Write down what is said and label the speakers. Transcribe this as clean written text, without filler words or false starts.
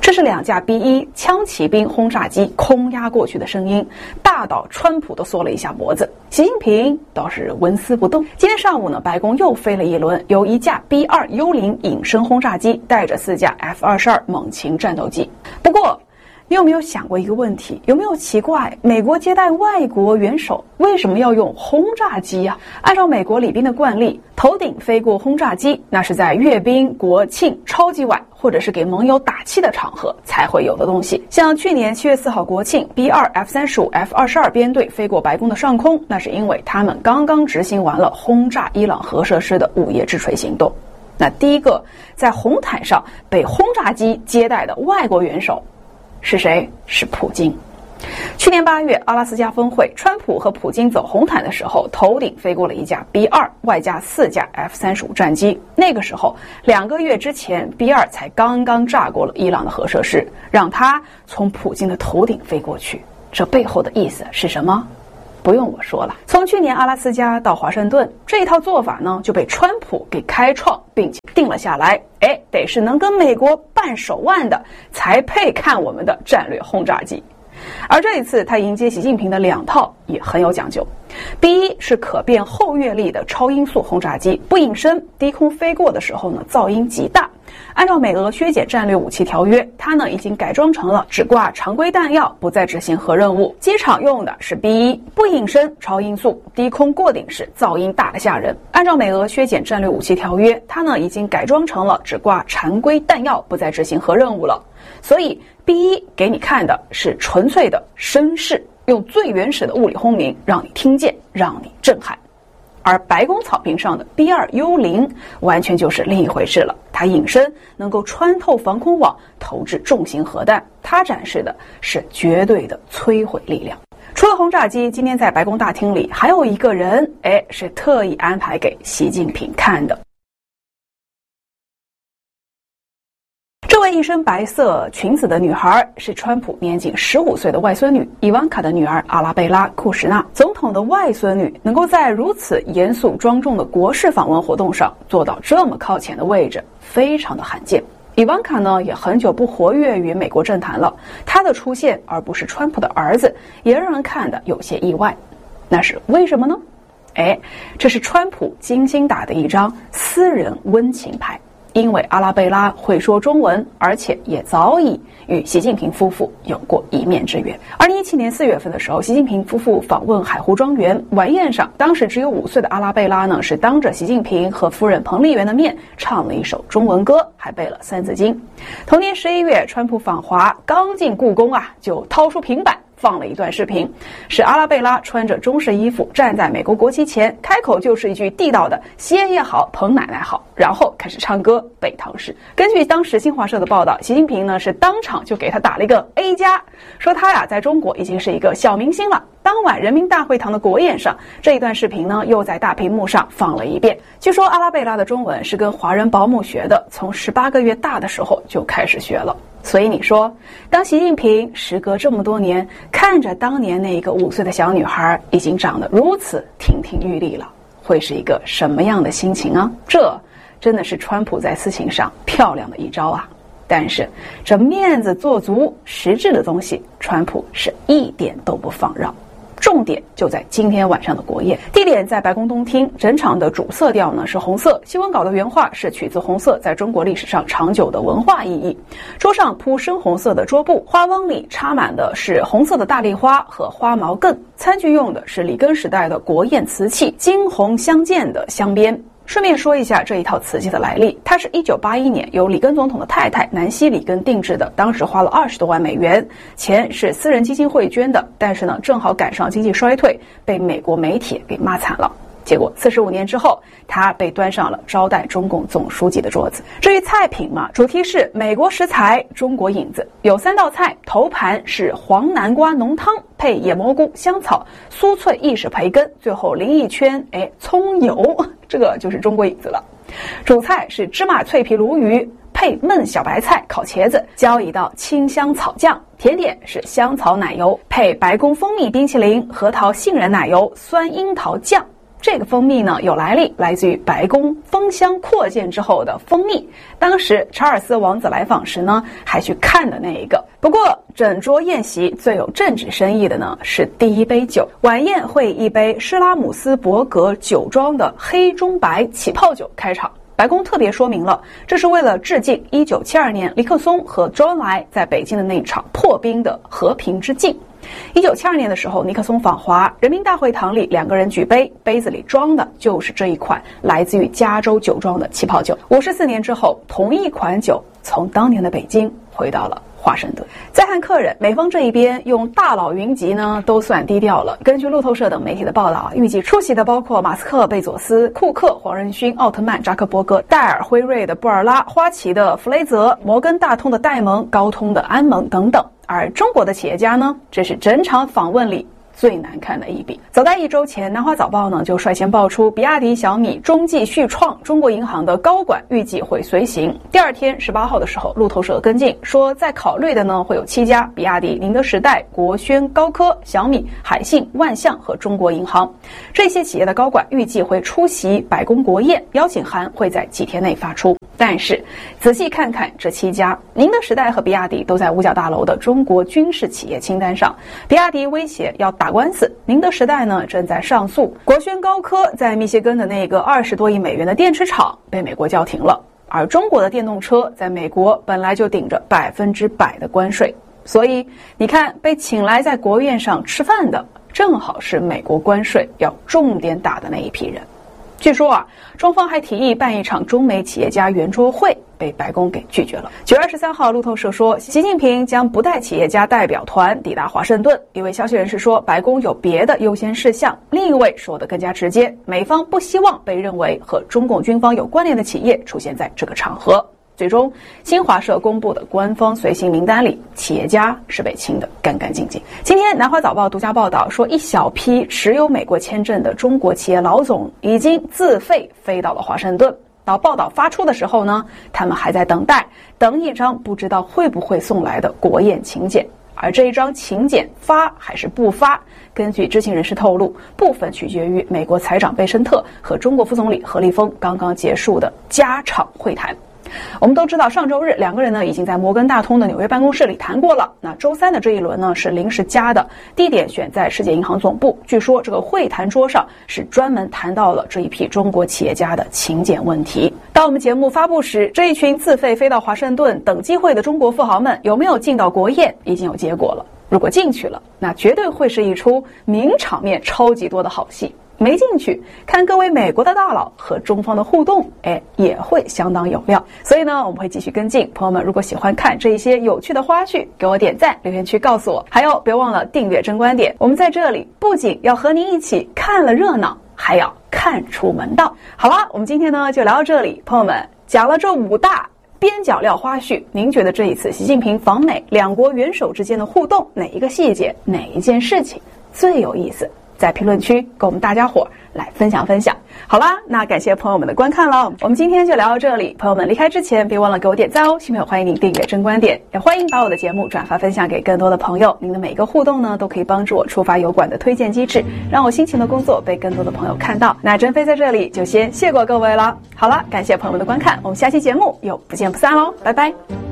Speaker 1: 这是2架 B-1枪骑兵轰炸机空压过去的声音，大到川普都缩了一下脖子，习近平倒是纹丝不动。今天上午呢，白宫又飞了一轮由1架 B-2幽灵隐身轰炸机带着4架 F-22猛禽战斗机。不过你有没有想过一个问题？有没有奇怪，美国接待外国元首为什么要用轰炸机啊？按照美国礼宾的惯例，头顶飞过轰炸机，那是在阅兵、国庆、超级碗或者是给盟友打气的场合才会有的东西。像去年7月4号国庆 B-2、F-35、F-22编队飞过白宫的上空，那是因为他们刚刚执行完了轰炸伊朗核设施的午夜制锤行动。那第一个在红毯上被轰炸机接待的外国元首是谁？是普京。去年8月阿拉斯加峰会，川普和普京走红毯的时候，头顶飞过了1架 B-2，外加4架 F-35战机。那个时候2个月之前 B-2才刚刚炸过了伊朗的核设施，让他从普京的头顶飞过去，这背后的意思是什么？不用我说了，从去年阿拉斯加到华盛顿，这一套做法呢就被川普给开创并且定了下来。得是能跟美国扳手腕的才配看我们的战略轰炸机。而这一次他迎接习近平的2套也很有讲究。B-1是可变后跃力的超音速轰炸机，不隐身，低空飞过的时候呢噪音极大。按照美俄削减战略武器条约，它呢已经改装成了只挂常规弹药，不再执行核任务。机场用的是 B-1，不隐身，超音速，低空过顶时噪音大得吓人。按照美俄削减战略武器条约，它呢已经改装成了只挂常规弹药，不再执行核任务了。所以 B-1给你看的是纯粹的声势，用最原始的物理轰鸣让你听见，让你震撼。而白宫草坪上的 B-2幽灵完全就是另一回事了，它隐身能够穿透防空网投掷重型核弹，它展示的是绝对的摧毁力量。除了轰炸机，今天在白宫大厅里还有一个人，是特意安排给习近平看的。这位一身白色裙子的女孩是川普年仅15岁的外孙女伊万卡的女儿阿拉贝拉·库什纳。总统的外孙女能够在如此严肃庄重的国事访问活动上做到这么靠前的位置，非常的罕见。伊万卡呢也很久不活跃于美国政坛了，她的出现而不是川普的儿子，也让人看得有些意外。那是为什么呢？这是川普精心打的一张私人温情牌。因为阿拉贝拉会说中文，而且也早已与习近平夫妇有过一面之缘。2017年4月份的时候，习近平夫妇访问海湖庄园，晚宴上，当时只有5岁的阿拉贝拉呢，是当着习近平和夫人彭丽媛的面唱了一首中文歌，还背了3字经。同年11月，川普访华，刚进故宫就掏出平板放了一段视频，是阿拉贝拉穿着中式衣服站在美国国旗前，开口就是一句地道的习爷爷好，彭奶奶好，然后开始唱歌背唐诗。根据当时新华社的报道，习近平呢是当场就给他打了一个 A+，说他在中国已经是一个小明星了。当晚人民大会堂的国宴上，这一段视频呢又在大屏幕上放了一遍。据说阿拉贝拉的中文是跟华人保姆学的，从18个月大的时候就开始学了。所以你说，当习近平时隔这么多年看着当年那个5岁的小女孩已经长得如此亭亭玉立了，会是一个什么样的心情啊？这真的是川普在私情上漂亮的一招啊！但是这面子做足，实质的东西川普是一点都不放让。重点就在今天晚上的国宴，地点在白宫东厅，整场的主色调呢是红色。新闻稿的原话是取自红色在中国历史上长久的文化意义。桌上铺深红色的桌布，花翁里插满的是红色的大丽花和花毛茛，餐具用的是里根时代的国宴瓷器，金红相间的镶边。顺便说一下这一套瓷器的来历，它是1981年由里根总统的太太南希·里根定制的，当时花了20多万美元，钱是私人基金会捐的，但是呢，正好赶上经济衰退，被美国媒体给骂惨了。结果45年之后，它被端上了招待中共总书记的桌子。至于菜品嘛，主题是美国食材，中国影子，有3道菜，头盘是黄南瓜浓汤，配野蘑菇、香草、酥脆意式培根，最后淋一圈葱油，这个就是中国影子了。主菜是芝麻脆皮鲈鱼，配焖小白菜、烤茄子，浇一道清香草酱。甜点是香草奶油，配白宫蜂蜜冰淇淋、核桃杏仁奶油、酸樱桃酱。 这个蜂蜜呢有来历，来自于白宫封箱扩建之后的蜂蜜。当时查尔斯王子来访时呢，还去看的那一个。不过整桌宴席最有政治深意的呢是第一杯酒。晚宴会以一杯施拉姆斯伯格酒庄的黑中白起泡酒开场。白宫特别说明了，这是为了致敬1972年尼克松和周恩来在北京的那场破冰的和平之境。1972年的时候，尼克松访华，人民大会堂里两个人举杯，杯子里装的就是这一款来自于加州酒庄的起泡酒。54年之后，同一款酒从当年的北京回到了华盛顿。再看客人，美方这一边用大佬云集呢都算低调了。根据路透社等媒体的报道，预计出席的包括马斯克、贝佐斯、库克、黄仁勋、奥特曼、扎克伯格、戴尔、辉瑞的布尔拉、花旗的弗雷泽、摩根大通的戴蒙、高通的安蒙等等。而中国的企业家呢，这是整场访问里最难看的一笔。早在1周前，南华早报呢就率先爆出比亚迪、小米、中继、旭创、中国银行的高管预计会随行。第二天18号的时候，路透社跟进说，在考虑的呢会有7家：比亚迪、宁德时代、国轩、高科、小米、海信、万象和中国银行。这些企业的高管预计会出席白宫国宴，邀请函会在几天内发出。但是仔细看看这7家，宁德时代和比亚迪都在五角大楼的中国军事企业清单上。比亚迪威胁要打官司，宁德时代呢正在上诉，国轩高科在密歇根的那个20多亿美元的电池厂被美国叫停了。而中国的电动车在美国本来就顶着100%的关税，所以你看，被请来在国宴上吃饭的，正好是美国关税要重点打的那一批人。据说啊，中方还提议办一场中美企业家圆桌会，被白宫给拒绝了。9月23号，路透社说，习近平将不带企业家代表团抵达华盛顿。一位消息人士说，白宫有别的优先事项。另一位说得更加直接，美方不希望被认为和中共军方有关联的企业出现在这个场合。最终，新华社公布的官方随行名单里，企业家是被清得干干净净。今天，南华早报独家报道说，一小批持有美国签证的中国企业老总已经自费飞到了华盛顿。到报道发出的时候呢，他们还在等一张不知道会不会送来的国宴请柬。而这一张请柬发还是不发，根据知情人士透露，部分取决于美国财长贝申特和中国副总理何立峰刚刚结束的家常会谈。我们都知道，上周日两个人呢已经在摩根大通的纽约办公室里谈过了。那周三的这一轮呢是临时加的，地点选在世界银行总部。据说这个会谈桌上是专门谈到了这一批中国企业家的请柬问题。当我们节目发布时，这一群自费飞到华盛顿等机会的中国富豪们有没有进到国宴，已经有结果了。如果进去了，那绝对会是一出名场面超级多的好戏。没进去，看各位美国的大佬和中方的互动，也会相当有料。所以呢，我们会继续跟进。朋友们，如果喜欢看这一些有趣的花絮，给我点赞，留言区告诉我。还有，别忘了订阅真观点。我们在这里不仅要和您一起看了热闹，还要看出门道。好了，我们今天呢就聊到这里。朋友们，讲了这5大边角料花絮，您觉得这一次习近平访美，两国元首之间的互动，哪一个细节，哪一件事情最有意思？在评论区跟我们大家伙来分享分享。好啦，那感谢朋友们的观看了，我们今天就聊到这里。朋友们离开之前别忘了给我点赞哦。新朋友欢迎您订阅真观点，也欢迎把我的节目转发分享给更多的朋友。您的每一个互动呢，都可以帮助我触发油管的推荐机制，让我辛勤的工作被更多的朋友看到。那珍妃在这里就先谢过各位了。好了，感谢朋友们的观看，我们下期节目又不见不散喽，拜拜。